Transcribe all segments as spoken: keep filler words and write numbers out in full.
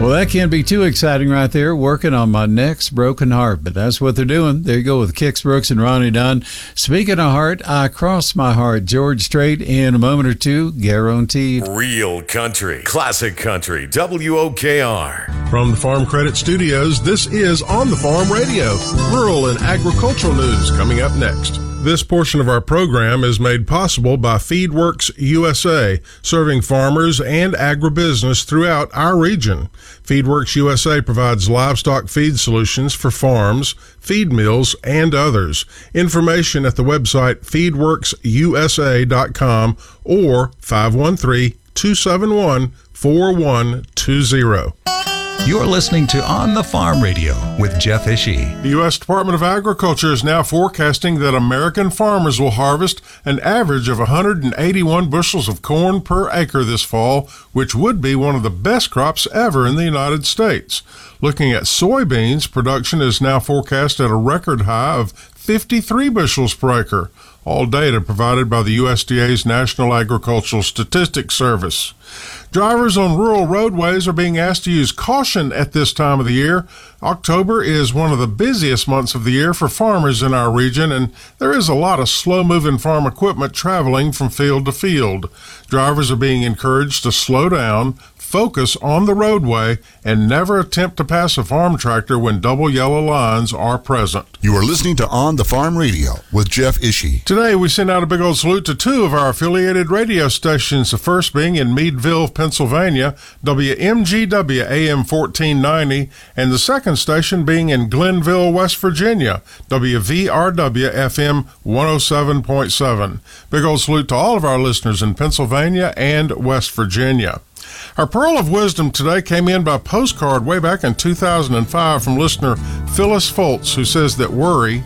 Well, that can't be too exciting right there, working on my next broken heart. But that's what they're doing. There you go with Kix Brooks and Ronnie Dunn. Speaking of heart, I cross my heart. George Strait in a moment or two, guaranteed. Real country, classic country, W O K R. From the Farm Credit Studios, this is On the Farm Radio. Rural and agricultural news coming up next. This portion of our program is made possible by FeedWorks U S A, serving farmers and agribusiness throughout our region. FeedWorks U S A provides livestock feed solutions for farms, feed mills, and others. Information at the website feed works u s a dot com or five one three, two seven one, four one two zero. You're listening to On the Farm Radio with Jeff Ishii. The U S Department of Agriculture is now forecasting that American farmers will harvest an average of one hundred eighty-one bushels of corn per acre this fall, which would be one of the best crops ever in the United States. Looking at soybeans, production is now forecast at a record high of fifty-three bushels per acre. All data provided by the U S D A's National Agricultural Statistics Service. Drivers on rural roadways are being asked to use caution at this time of the year. October is one of the busiest months of the year for farmers in our region, and there is a lot of slow-moving farm equipment traveling from field to field. Drivers are being encouraged to slow down, focus on the roadway, and never attempt to pass a farm tractor when double yellow lines are present. You are listening to On the Farm Radio with Jeff Ishii. Today, we send out a big old salute to two of our affiliated radio stations, the first being in Meadville, Pennsylvania, W M G W A M fourteen ninety, and the second station being in Glenville, West Virginia, W V R W F M one oh seven point seven. Big old salute to all of our listeners in Pennsylvania and West Virginia. Our Pearl of Wisdom today came in by postcard way back in two thousand five from listener Phyllis Foltz, who says that worry,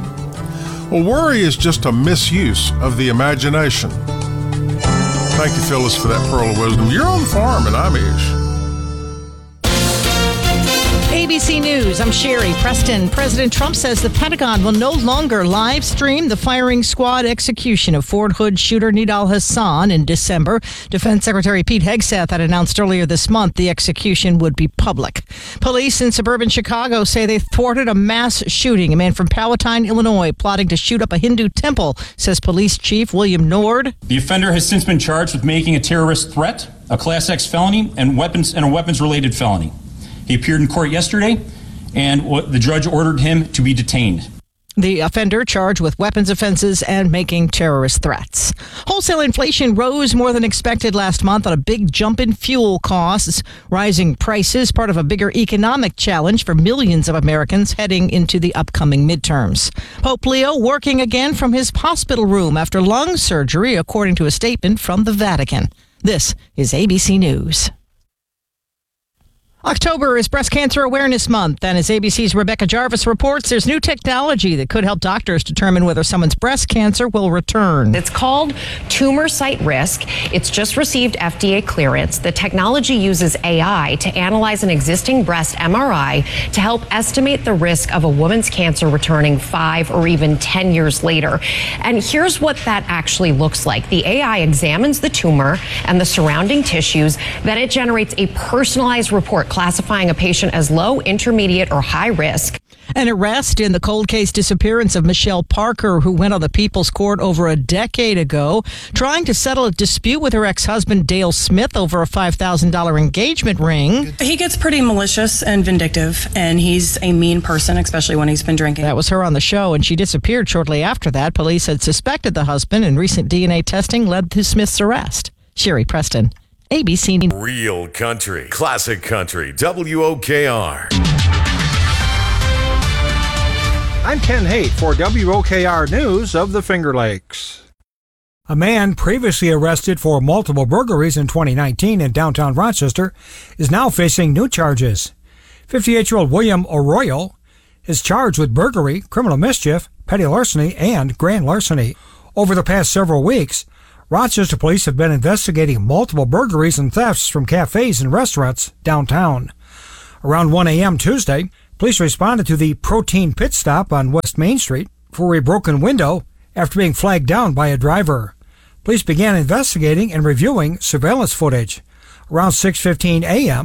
well, worry is just a misuse of the imagination. Thank you, Phyllis, for that Pearl of Wisdom. You're on the farm, and I'm Ish. A B C News, I'm Sherry Preston. President Trump says the Pentagon will no longer live stream the firing squad execution of Fort Hood shooter Nidal Hasan in December. Defense Secretary Pete Hegseth had announced earlier this month the execution would be public. Police in suburban Chicago say they thwarted a mass shooting. A man from Palatine, Illinois, plotting to shoot up a Hindu temple, says Police Chief William Nord. The offender has since been charged with making a terrorist threat, a Class X felony, and weapons and a weapons-related felony. He appeared in court yesterday, and the judge ordered him to be detained. The offender charged with weapons offenses and making terrorist threats. Wholesale inflation rose more than expected last month on a big jump in fuel costs. Rising prices, part of a bigger economic challenge for millions of Americans heading into the upcoming midterms. Pope Leo working again from his hospital room after lung surgery, according to a statement from the Vatican. This is A B C News. October is Breast Cancer Awareness Month, and as A B C's Rebecca Jarvis reports, there's new technology that could help doctors determine whether someone's breast cancer will return. It's called Tumor Site Risk. It's just received F D A clearance. The technology uses A I to analyze an existing breast M R I to help estimate the risk of a woman's cancer returning five or even ten years later. And here's what that actually looks like. The A I examines the tumor and the surrounding tissues. Then it generates a personalized report classifying a patient as low, intermediate, or high risk. An arrest in the cold case disappearance of Michelle Parker, who went on the People's Court over a decade ago, trying to settle a dispute with her ex-husband Dale Smith over a five thousand dollars engagement ring. He gets pretty malicious and vindictive, and he's a mean person, especially when he's been drinking. That was her on the show, and she disappeared shortly after that. Police had suspected the husband, and recent D N A testing led to Smith's arrest. Sherry Preston, A B C. Real country, classic country, W O K R. I'm Ken Haight for W O K R News of the Finger Lakes. A man previously arrested for multiple burglaries in twenty nineteen in downtown Rochester is now facing new charges. fifty-eight-year-old William Arroyo is charged with burglary, criminal mischief, petty larceny, and grand larceny. Over the past several weeks, Rochester police have been investigating multiple burglaries and thefts from cafes and restaurants downtown. Around one a.m. Tuesday, police responded to the Protein Pit Stop on West Main Street for a broken window after being flagged down by a driver. Police began investigating and reviewing surveillance footage. Around six fifteen a.m.,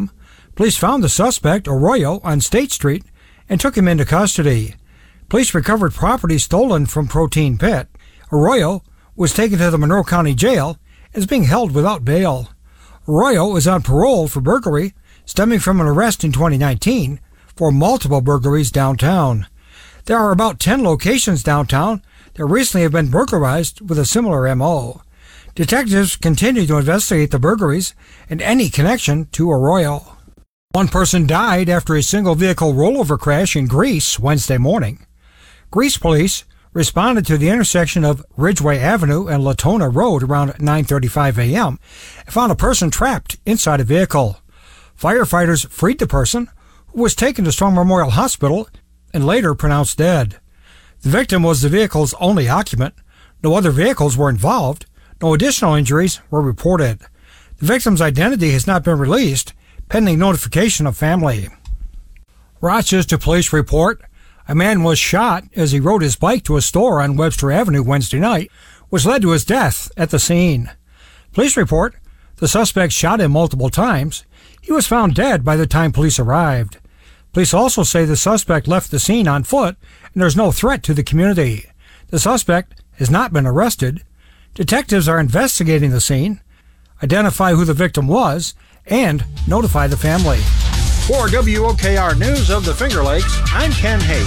Police found the suspect, Arroyo, on State Street and took him into custody. Police recovered property stolen from Protein Pit. Arroyo was taken to the Monroe County Jail and is being held without bail. Arroyo is on parole for burglary stemming from an arrest in twenty nineteen for multiple burglaries downtown. There are about ten locations downtown that recently have been burglarized with a similar M O. Detectives continue to investigate the burglaries and any connection to Arroyo. One person died after a single-vehicle rollover crash in Greece Wednesday morning. Greece police responded to the intersection of Ridgeway Avenue and Latona Road around nine thirty-five a.m. and found a person trapped inside a vehicle. Firefighters freed the person, who was taken to Strong Memorial Hospital and later pronounced dead. The victim was the vehicle's only occupant. No other vehicles were involved. No additional injuries were reported. The victim's identity has not been released, pending notification of family. Rochester police report a man was shot as he rode his bike to a store on Webster Avenue Wednesday night, which led to his death at the scene. Police report the suspect shot him multiple times. He was found dead by the time police arrived. Police also say the suspect left the scene on foot and there's no threat to the community. The suspect has not been arrested. Detectives are investigating the scene, identify who the victim was, and notify the family. For W O K R News of the Finger Lakes, I'm Ken Hay.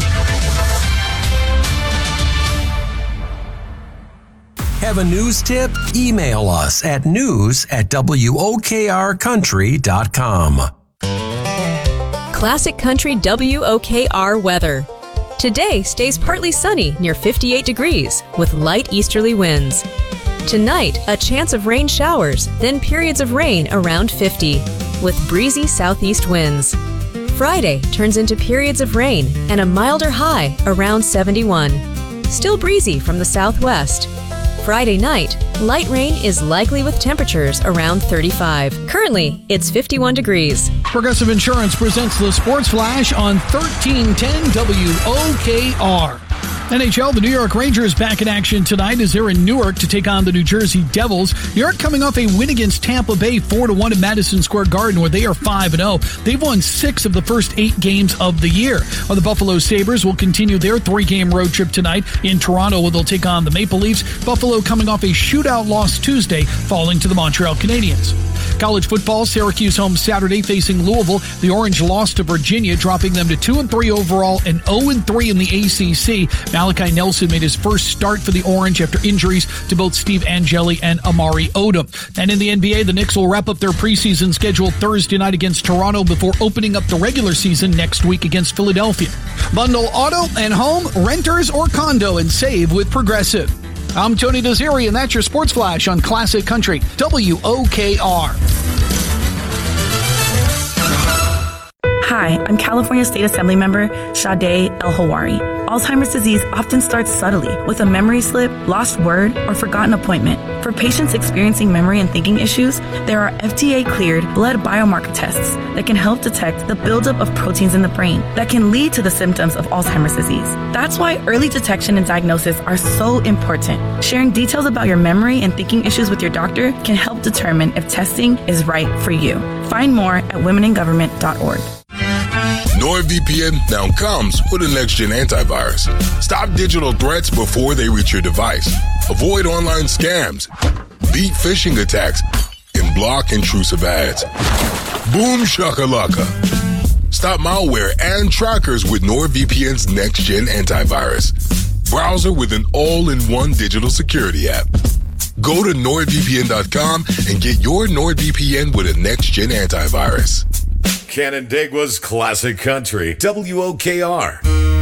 Have a news tip? Email us at news at W O K R country dot com. Classic Country W O K R weather. Today stays partly sunny near fifty-eight degrees with light easterly winds. Tonight, a chance of rain showers, then periods of rain around fifty, with breezy southeast winds. Friday turns into periods of rain and a milder high around seventy-one. Still breezy from the southwest. Friday night, light rain is likely with temperatures around thirty-five. Currently, it's fifty-one degrees. Progressive Insurance presents the Sports Flash on thirteen ten W O K R. N H L, the New York Rangers back in action tonight as they're in Newark to take on the New Jersey Devils. New York coming off a win against Tampa Bay four to one at Madison Square Garden where they are five and oh. They've won six of the first eight games of the year. Well, the Buffalo Sabres will continue their three-game road trip tonight in Toronto where they'll take on the Maple Leafs. Buffalo coming off a shootout loss Tuesday, falling to the Montreal Canadiens. College football, Syracuse home Saturday facing Louisville. The Orange lost to Virginia, dropping them to two and three overall and oh and three in the A C C. Malachi Nelson made his first start for the Orange after injuries to both Steve Angeli and Amari Odom. And in the N B A, the Knicks will wrap up their preseason schedule Thursday night against Toronto before opening up the regular season next week against Philadelphia. Bundle auto and home, renters, or condo and save with Progressive. I'm Tony Desiri, and that's your Sports Flash on Classic Country W O K R. Hi, I'm California State Assembly member Sade El-Hawari. Alzheimer's disease often starts subtly with a memory slip, lost word, or forgotten appointment. For patients experiencing memory and thinking issues, there are F D A-cleared blood biomarker tests that can help detect the buildup of proteins in the brain that can lead to the symptoms of Alzheimer's disease. That's why early detection and diagnosis are so important. Sharing details about your memory and thinking issues with your doctor can help determine if testing is right for you. Find more at women in government dot org. NordVPN now comes with a next-gen antivirus. Stop digital threats before they reach your device. Avoid online scams, beat phishing attacks, and block intrusive ads. Boom shakalaka. Stop malware and trackers with NordVPN's next-gen antivirus. Browser with an all-in-one digital security app. Go to nord V P N dot com and get your NordVPN with a next-gen antivirus. Canandaigua's Classic Country W O K R.